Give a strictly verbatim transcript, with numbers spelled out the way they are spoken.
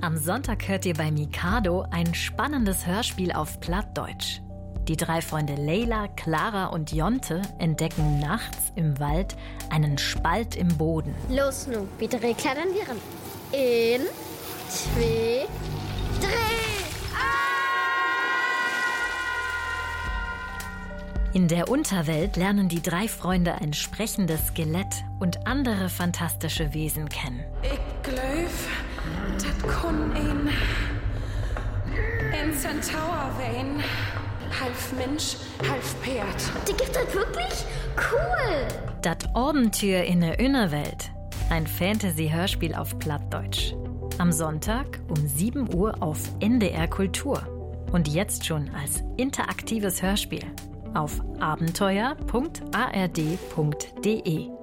Am Sonntag hört ihr bei Mikado ein spannendes Hörspiel auf Plattdeutsch. Die drei Freunde Leila, Clara und Jonte entdecken nachts im Wald einen Spalt im Boden. Los nu, bitte reklettern wir ran. In, zwei, drei. In der Unterwelt lernen die drei Freunde ein sprechendes Skelett und andere fantastische Wesen kennen. Ich glaub, das kann ein, ein Centaur sein. Halb Mensch, halb Pferd. Die gibt es wirklich? Cool! Das Abenteuer in der Innerwelt. Ein Fantasy-Hörspiel auf Plattdeutsch. Am Sonntag um sieben Uhr auf N D R Kultur. Und jetzt schon als interaktives Hörspiel auf abenteuer punkt a r d punkt d e.